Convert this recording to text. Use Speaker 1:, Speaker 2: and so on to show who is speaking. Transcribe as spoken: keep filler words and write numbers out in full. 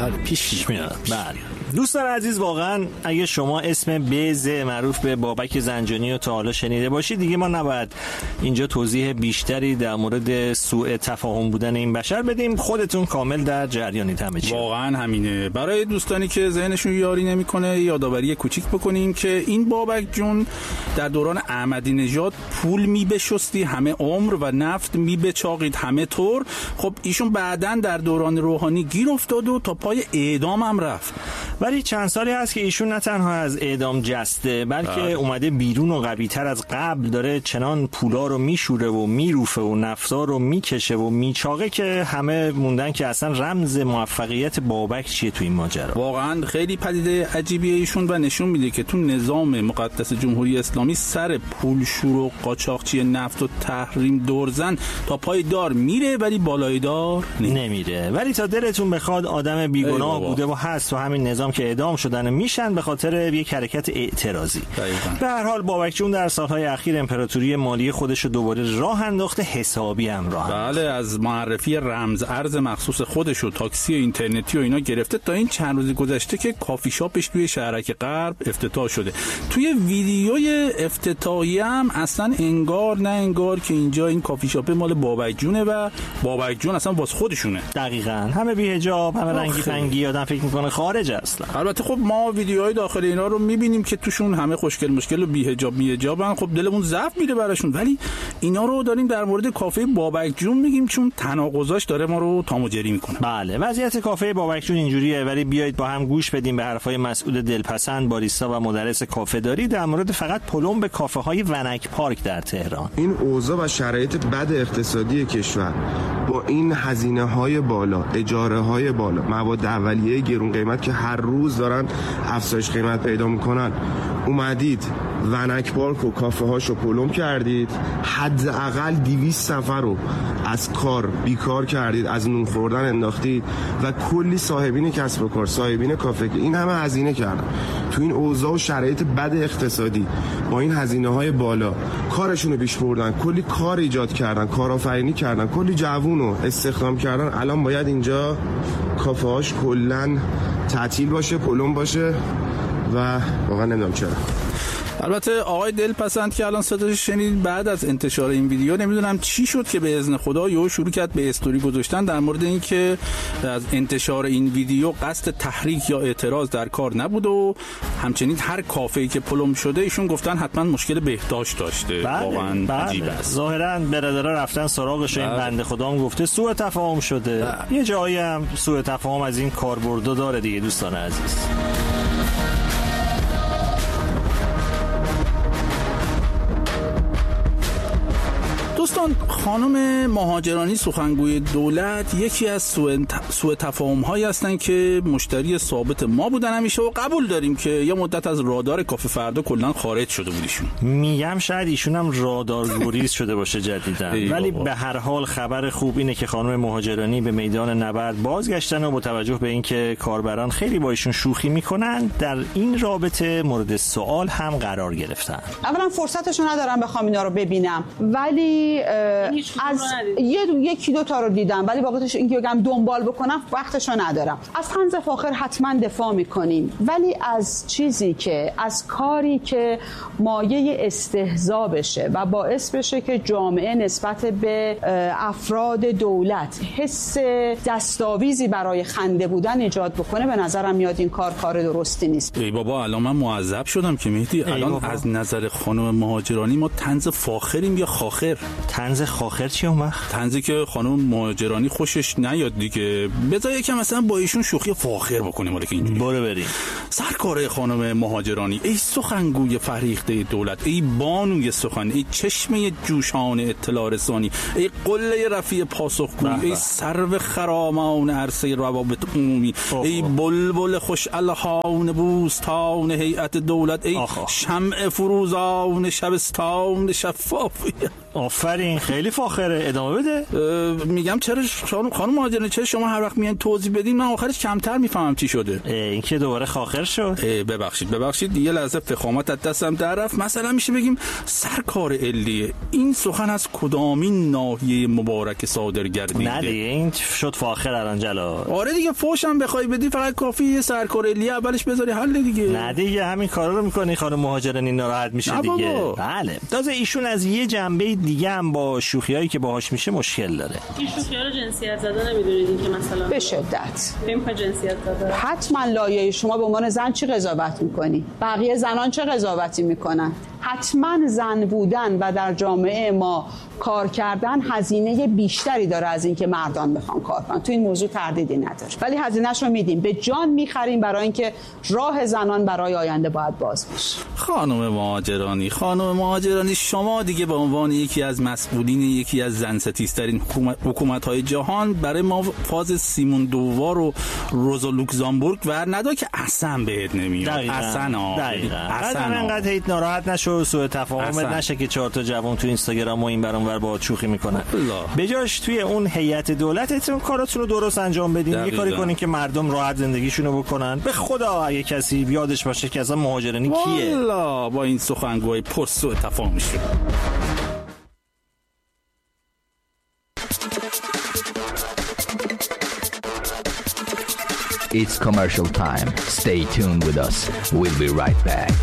Speaker 1: بله پیش میاد.
Speaker 2: بله دوستان عزیز، واقعا اگه شما اسم بز معروف به بابک زنجانی رو تا حالا شنیده باشید، دیگه ما نباید اینجا توضیح بیشتری در مورد سوء تفاهم بودن این بشر بدیم، خودتون کامل در جریانید همه چی.
Speaker 3: واقعا همینه. برای دوستانی که ذهنشون یاری نمیکنه یادآوری کوچیک بکنیم که این بابک جون در دوران احمدی نژاد پول میبشستی همه عمر و نفت میبچاقید همه طور. خب ایشون بعدن در دوران روحانی گیر افتاد و تا پای اعدام هم رفت.
Speaker 2: ولی چند سالی هست که ایشون نه تنها از اعدام جسته، بلکه آه. اومده بیرون و قوی‌تر از قبل داره چنان پولا رو میشوره و میروفه و نفتا رو میکشه و میچاقه که همه موندن که اصلا رمز موفقیت بابک چیه تو این ماجرا.
Speaker 3: واقعا خیلی پدیده عجیبیه ایشون و نشون میده که تو نظام مقدس جمهوری اسلامی سر پولشور و قاچاقچی نفت و تحریم دورزن تا پای دار میره ولی بالای دار
Speaker 2: نمیره. ولی تا دلتون بخواد آدم بیگناه بوده و هست و همین نظام که اعدام شدن میشن به خاطر یک حرکت اعتراضی. به هر حال بابک جون در سالهای اخیر امپراتوری مالی خودش رو دوباره راه انداخته، حسابی هم راه
Speaker 3: بله انداخته. از معرفی رمز ارز مخصوص خودش و تاکسی و اینترنتی و اینا گرفته تا این چند روزی گذشته که کافی شاپش توی شهرک غرب افتتاح شده. توی ویدیوی افتتاحی هم اصلا انگار نه انگار که اینجا این کافی شاپ مال بابک جونه و بابک جون اصلا واسه خودشونه.
Speaker 2: دقیقاً همه بی حجاب، همه رنگی پنگی، آدم فکر میکنه خارج اصلا.
Speaker 3: البته خب ما ویدیوهای داخل اینا رو میبینیم که توشون همه خوشگل مشکل و بی حجاب می حجابن، خب دلمون ضعف میره براشون، ولی اینا رو داریم در مورد کافه بابک جون میگیم چون تناقضاش داره ما رو تام و جری میکنه.
Speaker 2: بله وضعیت کافه بابک جون اینجوریه، ولی بیایید با هم گوش بدیم به حرفای مسعود دلپسند، باریستا و مدرس کافه داری در مورد فقط پلم به کافه های ونک پارک در تهران.
Speaker 4: این اوضاع و شرایط بد اقتصادی کشور با این هزینه های بالا، اجاره های بالا، مواد اولیه گرون قیمت که هر روز دارن افزایش قیمت پیدا میکنن، اومدید ونک پارک و کافه هاشو پلم کردید، حداقل دویست نفر رو از کار بیکار کردید، از نون خوردن انداختید و کلی صاحبین کسب و کار، صاحبین کافه که این همه هزینه کردن تو این اوضاع و شرایط بد اقتصادی با این هزینه های بالا کارشون رو پیش بردن، کلی کار ایجاد کردن، کارآفرینی کردن، کلی جوون رو استخدام کردن. الان باید اینجا کافه هاش کلن تعطیل باشه، پلم باشه و واقعا نمیدونم چرا.
Speaker 3: البته آقای دلپسند که الان صداش شنید بعد از انتشار این ویدیو نمیدونم چی شد که به اذن خدا یهو شروع کرد به استوری گذاشتن در مورد این که از انتشار این ویدیو قصد تحریک یا اعتراض در کار نبود و همچنین هر کافه‌ای که پلم شده ایشون گفتن حتما مشکل بهداشت داشته.
Speaker 2: بله،
Speaker 3: واقعا
Speaker 2: بله.
Speaker 3: عجیب است.
Speaker 2: ظاهرا برادرها رفتن سراغش، این بنده خدا هم گفته سوء تفاهم شده. بله. یه جایی هم سوء تفاهم از این کاربردا داره دیگه دوستان عزیز.
Speaker 3: دوستان خانم مهاجرانی سخنگوی دولت یکی از سوء تفاهم هایی هستن که مشتری ثابت ما بودن همیشه و قبول داریم که یه مدت از رادار کافه فردا کلا خارج شده بودیشون.
Speaker 2: میگم شاید ایشون هم رادار گریز شده باشه جدیدن، ولی به هر حال خبر خوب اینه که خانم مهاجرانی به میدان نبرد بازگشتن و با توجه به اینکه کاربران خیلی با ایشون شوخی میکنن در این رابطه مورد سوال هم قرار گرفتن.
Speaker 5: اولا فرصتشو ندارم بخوام اینا رو ببینم، ولی از یه یکی دو تا رو دیدم، ولی واقعیتش اینکه بگم دنبال بکنم وقتشو ندارم. از طنز فاخر حتما دفاع میکنیم، ولی از چیزی که از کاری که مایه استهزا بشه و باعث بشه که جامعه نسبت به افراد دولت حس دستاویزی برای خنده بودن ایجاد بکنه، به نظرم میاد این کار کار درستی نیست.
Speaker 3: ای بابا الان من معذب شدم که مهدی الان بابا. از نظر خانم مهاجرانی ما طنز فاخریم یا خاخر؟
Speaker 2: طنز خاخر چی اون وقت؟
Speaker 3: طنزی که خانم مهاجرانی خوشش نیاد دیگه. بذار یکم مثلا با ایشون شوخی فاخر بکنیم ولی که اینجوری.
Speaker 2: برو بریم.
Speaker 3: سرکاره خانم مهاجرانی، ای سخنگوی فریخته دولت، ای بانوی سخن، ای چشمه جوشان اطلاع رسانی، ای قله رفیع پاسخگویی، ای سرو خرامان عرصه روابط عمومی، ای بلبل خوش الهان بوستان هیئت دولت، ای شمع فروزان شبستان شفافیت.
Speaker 2: آفرین، خیلی فاخره. ادامه بده.
Speaker 3: میگم چرا خانم خانم مهاجرانی چرا شما هر وقت میان توضیح بدین من آخرش کمتر میفهمم چی شده؟
Speaker 2: این که دوباره خاخر شد.
Speaker 3: ببخشید ببخشید یه لحظه فخامت از دستم در رفت. مثلا میشه بگیم سرکار علیه این سخن از کدامین ناحیه مبارک صادر گردیده؟
Speaker 2: نه دیگه این شد فاخر الان جلا.
Speaker 3: آره دیگه فوشم بخوای بدی فقط کافی یه سرکار علیه اولش بذاری حل دیگه.
Speaker 2: نه دیگه همین کارا رو میکنی خانم مهاجرانی ناراحت میشه دیگه. بله تازه ایشون از یه جنبه دیگه هم با شوخیایی که باهاش میشه مشکل داره.
Speaker 1: این شوخی‌ها رو جنسیت زده نمیدونید که مثلا
Speaker 5: به شدت
Speaker 1: فهم جنسیت زده.
Speaker 5: حتما لایه شما به عنوان زن چی قضاوت میکنی؟ بقیه زنان چه قضاوتی میکنن؟ حتما زن بودن و در جامعه ما کار کردن هزینه بیشتری داره از اینکه مردان بخوان کار کنن. تو این موضوع تردیدی نداره. ولی هزینه‌اش رو میدیم، به جان میخریم برای اینکه راه زنان برای آینده باید باز بشه.
Speaker 3: خانم مهاجرانی خانم مهاجرانی شما دیگه به عنوان یکی از مسئولین یکی از زن ستیزترین حکومت‌های جهان برای ما فاز سیمون دووار و روزا لوکزامبورگ ور ندا که اصلا بهت نمیاد. اصلا
Speaker 2: دقیقاً. اصلا انقدر هیت ناراحت نشو، سوء تفاهم نشه که چهار تا جوان تو اینستاگرام و این برام ور با شوخی میکنن. بجاش توی اون هیئت دولتتون کاراتون رو درست انجام بدین. یه کاری کنین که مردم راحت زندگیشونو بکنن. به خدا اگه کسی یادش باشه که اصلا مهاجرانی کیه.
Speaker 3: والا با این سخنگوی پر سوء تفاهم شد.
Speaker 6: It's commercial time. Stay tuned with us. We'll be right back.